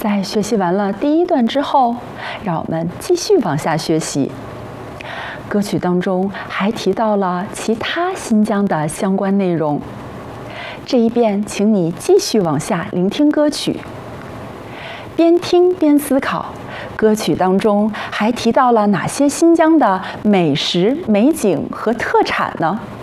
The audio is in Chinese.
在学习完了第一段之后，让我们继续往下学习。歌曲当中还提到了其他新疆的相关内容。这一遍，请你继续往下聆听歌曲，边听边思考。歌曲当中还提到了哪些新疆的美食、美景和特产呢？